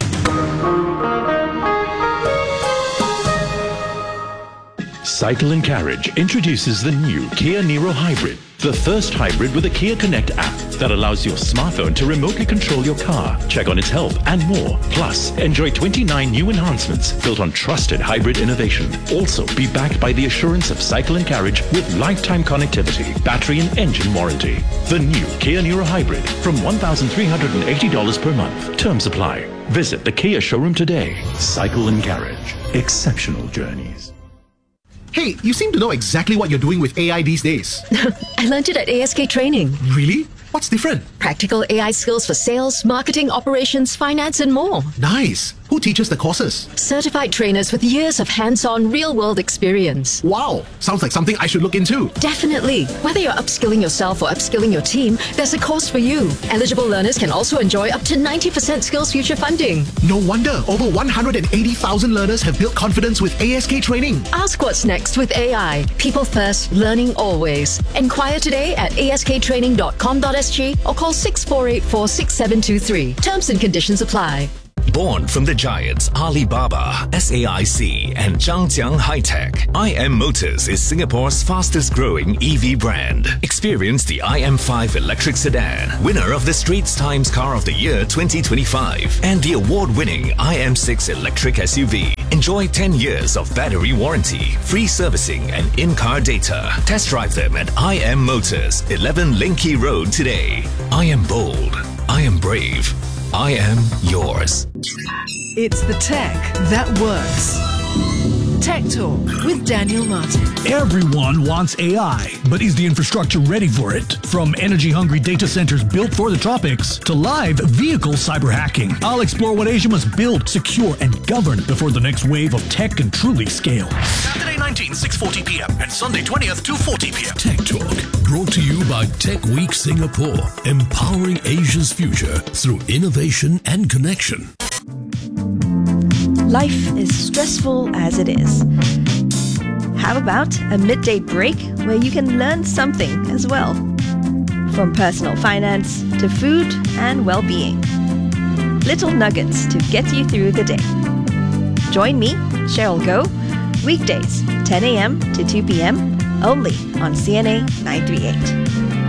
Cycle and Carriage introduces the new Kia Niro Hybrid, the first hybrid with a Kia Connect app that allows your smartphone to remotely control your car, check on its health, and more. Plus, enjoy twenty-nine new enhancements built on trusted hybrid innovation. Also, be backed by the assurance of Cycle and Carriage with lifetime connectivity, battery and engine warranty. The new Kia Niro Hybrid from one thousand three hundred eighty dollars per month. Terms apply. Visit the Kia showroom today. Cycle and Carriage. Exceptional journeys. Hey, you seem to know exactly what you're doing with A I these days. I learned it at A S K Training. Really? What's different? Practical A I skills for sales, marketing, operations, finance, and more. Nice. Who Who teaches the courses? Certified trainers with years of hands-on real-world experience. Wow, sounds like something I should look into. Definitely. Whether you're upskilling yourself or upskilling your team, there's a course for you. Eligible learners can also enjoy up to ninety percent SkillsFuture funding. No wonder over one hundred eighty thousand learners have built confidence with A S K Training. Ask what's next with A I. People first, learning always. Enquire today at a s k training dot com dot s g or call six four eight four six seven two three. Terms and conditions apply. Born from the giants Alibaba, S A I C, and Zhangjiang High-Tech, I M Motors is Singapore's fastest-growing E V brand. Experience the I M five electric sedan, winner of the Straits Times Car of the Year twenty twenty-five, and the award-winning I M six electric S U V. Enjoy ten years of battery warranty, free servicing, and in-car data. Test drive them at I M Motors, eleven Linky Road today. I am bold. I am brave. I am yours. It's the tech that works. Tech Talk with Daniel Martin. Everyone wants A I, but is the infrastructure ready for it? From energy-hungry data centers built for the tropics to live vehicle cyber hacking, I'll explore what Asia must build, secure, and govern before the next wave of tech can truly scale. Saturday nineteenth, six forty p.m. and Sunday twentieth, two forty p.m. Tech Talk, brought to you by Tech Week Singapore, empowering Asia's future through innovation and connection. Life is stressful as it is. How about a midday break where you can learn something as well? From personal finance to food and well-being. Little nuggets to get you through the day. Join me, Cheryl Goh, weekdays, ten a.m. to two p.m. only on C N A nine thirty-eight.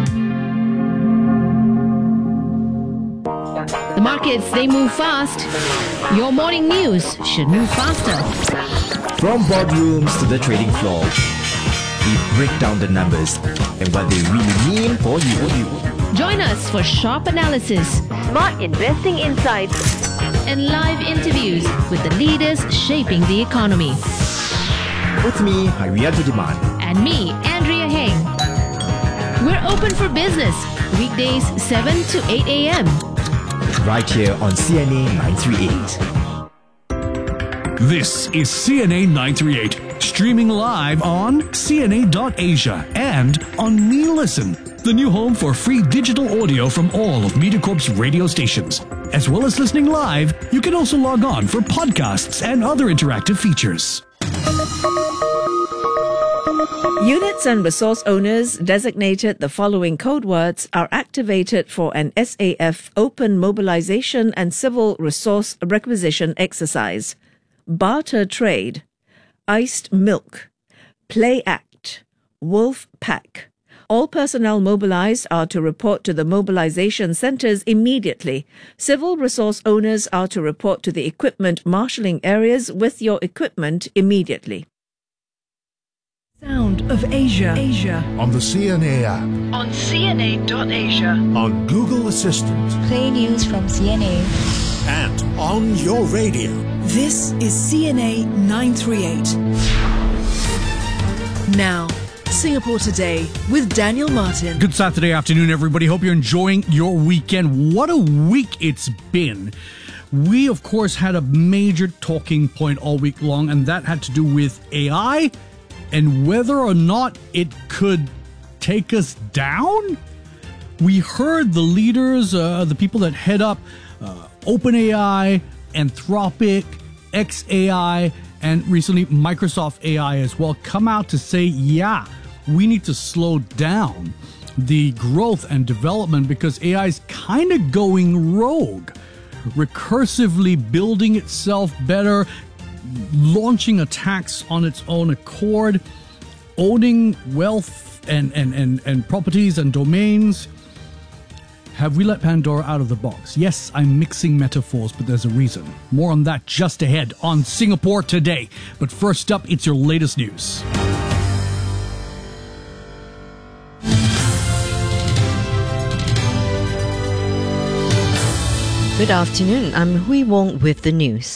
The markets, they move fast. Your morning news should move faster. From boardrooms to the trading floor, we break down the numbers and what they really mean for you. Join us for sharp analysis, smart investing insights, and live interviews with the leaders shaping the economy. With me, Harianto Demand. And me, Andrea Heng. We're open for business, weekdays seven to eight a.m. right here on C N A nine thirty-eight. This is C N A nine thirty-eight, streaming live on C N A dot asia and on MeListen, the new home for free digital audio from all of MediaCorp's radio stations. As well as listening live, you can also log on for podcasts and other interactive features. Units and resource owners designated the following code words are activated for an S A F open mobilization and civil resource requisition exercise. Barter trade, iced milk, play act, wolf pack. All personnel mobilized are to report to the mobilization centers immediately. Civil resource owners are to report to the equipment marshalling areas with your equipment immediately. Sound of Asia. Asia. On the C N A app. On C N A dot asia. On Google Assistant. Play news from C N A. And on your radio. This is C N A nine thirty-eight. Now, Singapore Today with Daniel Martin. Good Saturday afternoon, everybody. Hope you're enjoying your weekend. What a week it's been. We, of course, had a major talking point all week long, and that had to do with A I and whether or not it could take us down. We heard the leaders, uh, the people that head up uh, OpenAI, Anthropic, xAI, and recently Microsoft A I as well, come out to say, yeah, we need to slow down the growth and development because A I is kind of going rogue, recursively building itself better, launching attacks on its own accord, owning wealth and, and, and, and properties and domains. Have we let Pandora out of the box? Yes, I'm mixing metaphors, but there's a reason. More on that just ahead on Singapore Today. But first up, it's your latest news. Good afternoon, I'm Hui Wong with the news.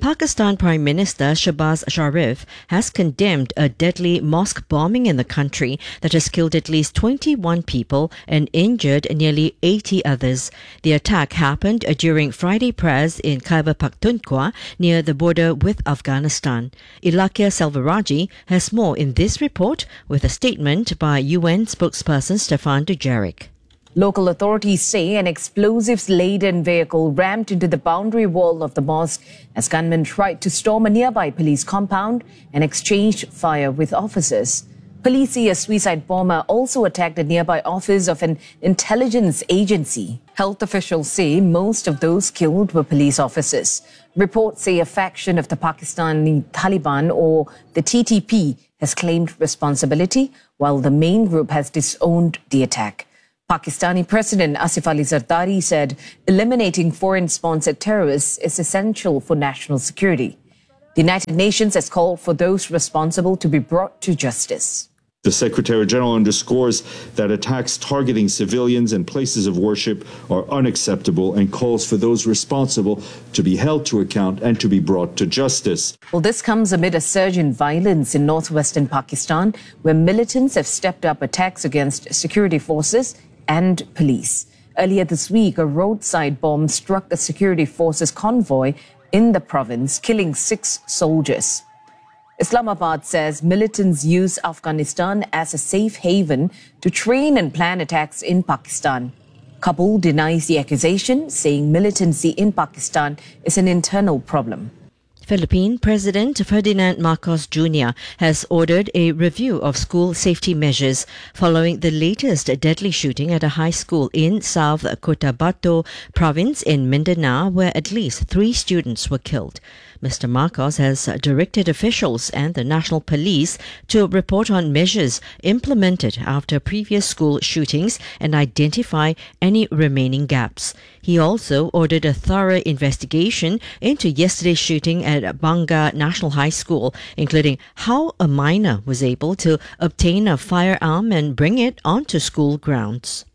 Pakistan Prime Minister Shahbaz Sharif has condemned a deadly mosque bombing in the country that has killed at least twenty-one people and injured nearly eighty others. The attack happened during Friday prayers in Khyber Pakhtunkhwa near the border with Afghanistan. Ilakia Selvaraji has more in this report with a statement by U N spokesperson Stefan Dujarric. Local authorities say an explosives-laden vehicle rammed into the boundary wall of the mosque as gunmen tried to storm a nearby police compound and exchanged fire with officers. Police say a suicide bomber also attacked a nearby office of an intelligence agency. Health officials say most of those killed were police officers. Reports say a faction of the Pakistani Taliban, or the T T P, has claimed responsibility, while the main group has disowned the attack. Pakistani President Asif Ali Zardari said eliminating foreign-sponsored terrorists is essential for national security. The United Nations has called for those responsible to be brought to justice. The Secretary General underscores that attacks targeting civilians and places of worship are unacceptable and calls for those responsible to be held to account and to be brought to justice. Well, this comes amid a surge in violence in northwestern Pakistan, where militants have stepped up attacks against security forces and police. Earlier this week, a roadside bomb struck a security forces convoy in the province, killing six soldiers. Islamabad says militants use Afghanistan as a safe haven to train and plan attacks in Pakistan. Kabul denies the accusation, saying militancy in Pakistan is an internal problem. Philippine President Ferdinand Marcos Junior has ordered a review of school safety measures following the latest deadly shooting at a high school in South Cotabato province in Mindanao, where at least three students were killed. Mister Marcos has directed officials and the National Police to report on measures implemented after previous school shootings and identify any remaining gaps. He also ordered a thorough investigation into yesterday's shooting at Banga National High School, including how a minor was able to obtain a firearm and bring it onto school grounds.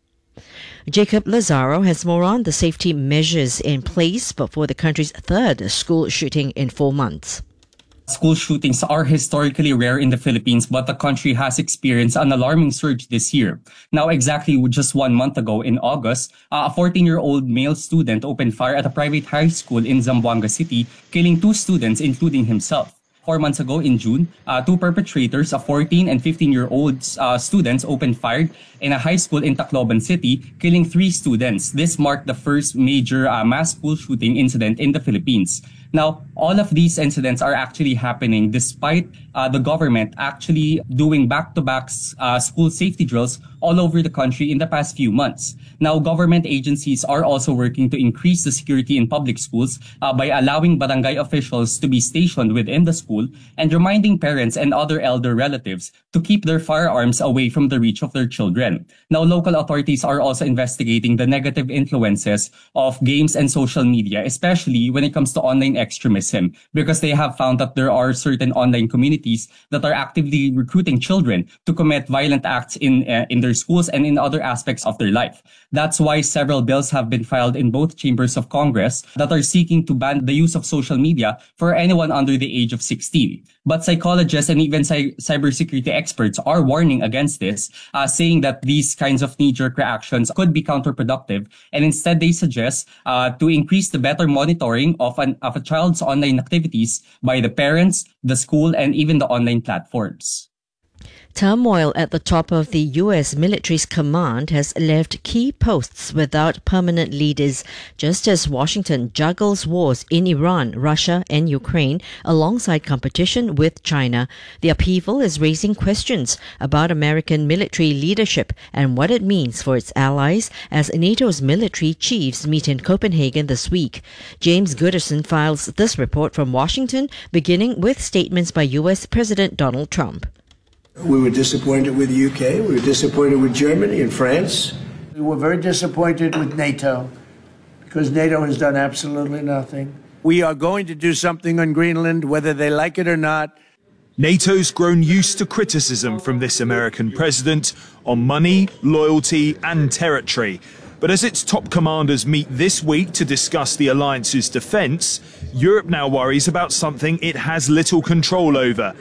Jacob Lazaro has more on the safety measures in place before the country's third school shooting in four months. School shootings are historically rare in the Philippines, but the country has experienced an alarming surge this year. Now, exactly just one month ago in August, a fourteen-year-old male student opened fire at a private high school in Zamboanga City, killing two students, including himself. Four months ago in June, uh, two perpetrators, a fourteen and fifteen-year-old uh, students, opened fire in a high school in Tacloban City, killing three students. This marked the first major uh, mass school shooting incident in the Philippines. Now, all of these incidents are actually happening despite uh, the government actually doing back-to-back uh, school safety drills all over the country in the past few months. Now, government agencies are also working to increase the security in public schools uh, by allowing barangay officials to be stationed within the school and reminding parents and other elder relatives to keep their firearms away from the reach of their children. Now, local authorities are also investigating the negative influences of games and social media, especially when it comes to online extremism, because they have found that there are certain online communities that are actively recruiting children to commit violent acts in uh, in their schools and in other aspects of their life. That's why several bills have been filed in both chambers of Congress that are seeking to ban the use of social media for anyone under the age of sixteen. But psychologists and even cy- cybersecurity experts are warning against this, uh, saying that these kinds of knee-jerk reactions could be counterproductive, and instead they suggest uh, to increase the better monitoring of an of a child's online activities by the parents, the school, and even the online platforms. Turmoil at the top of the U S military's command has left key posts without permanent leaders, just as Washington juggles wars in Iran, Russia, and Ukraine alongside competition with China. The upheaval is raising questions about American military leadership and what it means for its allies as NATO's military chiefs meet in Copenhagen this week. James Gooderson files this report from Washington, beginning with statements by U S President Donald Trump. We were disappointed with the U K. We were disappointed with Germany and France. We were very disappointed with NATO because NATO has done absolutely nothing. We are going to do something on Greenland, whether they like it or not. NATO's grown used to criticism from this American president on money, loyalty, and territory. But as its top commanders meet this week to discuss the alliance's defence, Europe now worries about something it has little control over.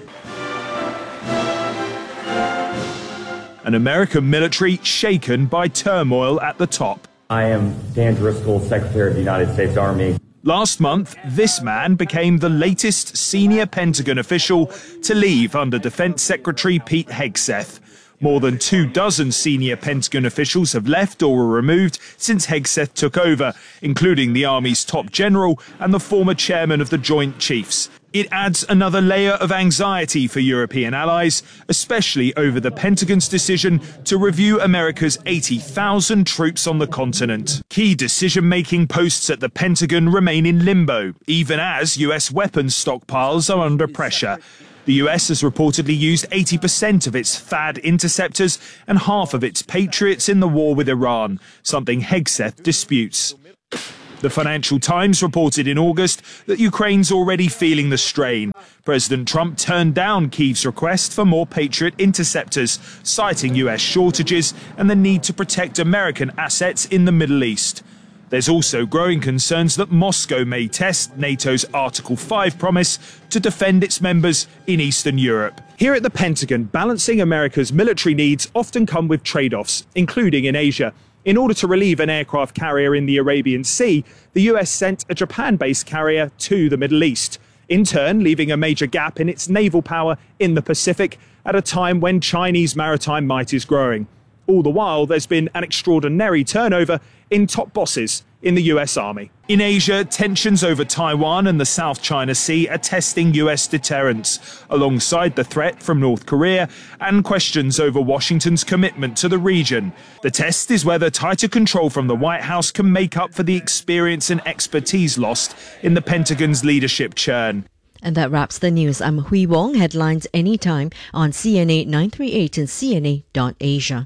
An American military shaken by turmoil at the top. I am Dan Driscoll, Secretary of the United States Army. Last month, this man became the latest senior Pentagon official to leave under Defense Secretary Pete Hegseth. More than two dozen senior Pentagon officials have left or were removed since Hegseth took over, including the Army's top general and the former chairman of the Joint Chiefs. It adds another layer of anxiety for European allies, especially over the Pentagon's decision to review America's eighty thousand troops on the continent. Key decision-making posts at the Pentagon remain in limbo, even as U S weapons stockpiles are under pressure. The U S has reportedly used eighty percent of its THAAD interceptors and half of its Patriots in the war with Iran, something Hegseth disputes. The Financial Times reported in August that Ukraine's already feeling the strain. President Trump turned down Kyiv's request for more Patriot interceptors, citing U S shortages and the need to protect American assets in the Middle East. There's also growing concerns that Moscow may test NATO's Article five promise to defend its members in Eastern Europe. Here at the Pentagon, balancing America's military needs often come with trade-offs, including in Asia. In order to relieve an aircraft carrier in the Arabian Sea, the U S sent a Japan-based carrier to the Middle East, in turn leaving a major gap in its naval power in the Pacific at a time when Chinese maritime might is growing. All the while, there's been an extraordinary turnover in top bosses in the U S Army. In Asia, tensions over Taiwan and the South China Sea are testing U S deterrence, alongside the threat from North Korea and questions over Washington's commitment to the region. The test is whether tighter control from the White House can make up for the experience and expertise lost in the Pentagon's leadership churn. And that wraps the news. I'm Hui Wong. Headlines anytime on C N A nine three eight and C N A dot Asia.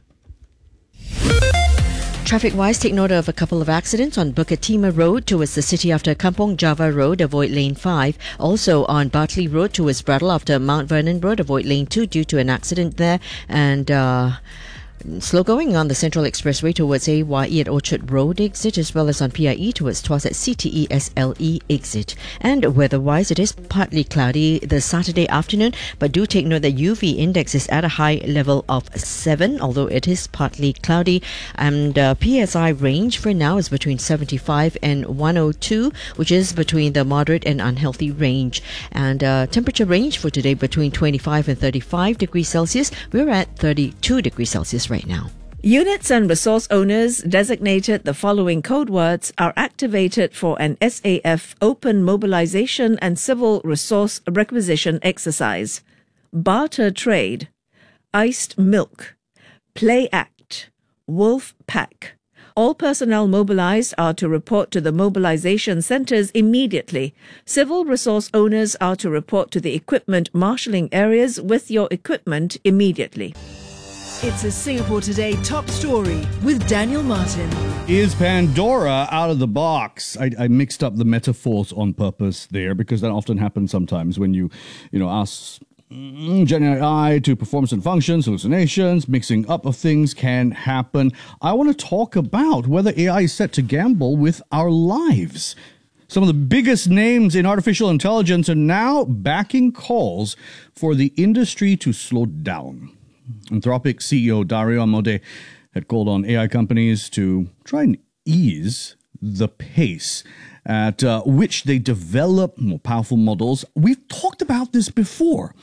Traffic-wise, take note of a couple of accidents on Bukit Timah Road towards the city after Kampong Java Road, avoid lane five. Also on Bartley Road towards Brattle after Mount Vernon Road, avoid lane two due to an accident there. And uh, slow going on the Central Expressway towards A Y E at Orchard Road exit, as well as on P I E towards Tuas at C T E S L E exit. And weather-wise, it is partly cloudy the Saturday afternoon, but do take note that U V index is at a high level of seven, although it is partly cloudy. And uh, P S I range for now is between seventy-five and one oh two, which is between the moderate and unhealthy range. And uh, temperature range for today between twenty-five and thirty-five degrees Celsius. We're at thirty-two degrees Celsius right now. Units and resource owners designated the following code words are activated for an S A F open mobilization and civil resource requisition exercise. Barter trade, iced milk, play act, wolf pack. All personnel mobilized are to report to the mobilization centers immediately. Civil resource owners are to report to the equipment marshalling areas with your equipment immediately. It's a Singapore Today top story with Daniel Martin. Is Pandora out of the box? I, I mixed up the metaphors on purpose there because that often happens sometimes when you, you know, ask Gen A I to perform certain functions, hallucinations, mixing up of things can happen. I want to talk about whether A I is set to gamble with our lives. Some of the biggest names in artificial intelligence are now backing calls for the industry to slow down. Anthropic C E O Dario Amodei had called on A I companies to try and ease the pace at uh, which they develop more powerful models. We've talked about this before.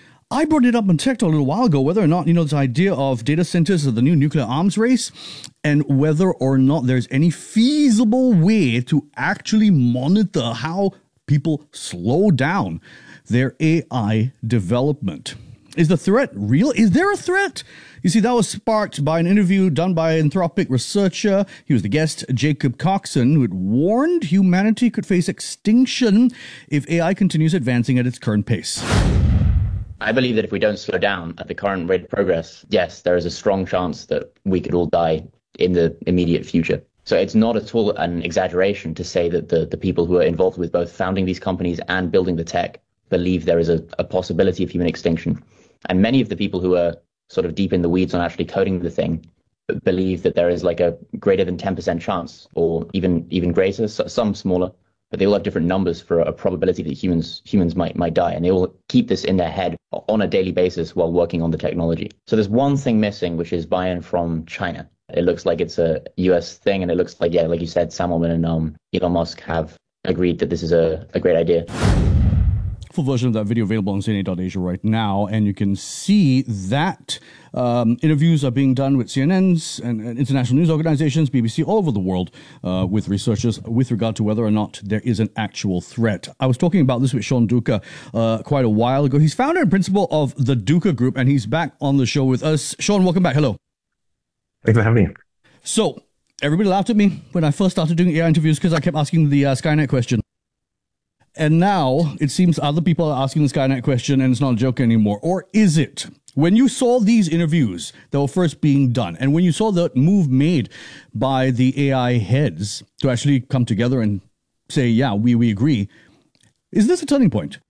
I brought it up on Tech Talk a little while ago, whether or not, you know, this idea of data centers of the new nuclear arms race and whether or not there's any feasible way to actually monitor how people slow down their A I development. Is the threat real? Is there a threat? You see, that was sparked by an interview done by an Anthropic researcher. He was the guest, Jacob Coxon, who had warned humanity could face extinction if A I continues advancing at its current pace. I believe that if we don't slow down at the current rate of progress, yes, there is a strong chance that we could all die in the immediate future. So it's not at all an exaggeration to say that the, the people who are involved with both founding these companies and building the tech believe there is a, a possibility of human extinction. And many of the people who are sort of deep in the weeds on actually coding the thing believe that there is like a greater than ten percent chance, or even even greater, some smaller, but they all have different numbers for a probability that humans humans might might die, and they all keep this in their head on a daily basis while working on the technology. So there's one thing missing, which is buy-in from China. It looks like it's a U S thing, and it looks like, yeah, like you said, Sam Altman and um, Elon Musk have agreed that this is a, a great idea. Full version of that video available on C N A dot Asia right now, and you can see that um, interviews are being done with C N N's and, and international news organizations, B B C, all over the world, uh, with researchers with regard to whether or not there is an actual threat. I was talking about this with Sean Duca uh, quite a while ago. He's founder and principal of the Duca Group, and he's back on the show with us. Sean, welcome back. Hello. Thanks for having me. So, everybody laughed at me when I first started doing A I interviews because I kept asking the uh, Skynet question. And now it seems other people are asking the Skynet question and it's not a joke anymore. Or is it? When you saw these interviews that were first being done, and when you saw the move made by the A I heads to actually come together and say, yeah, we, we agree, is this a turning point?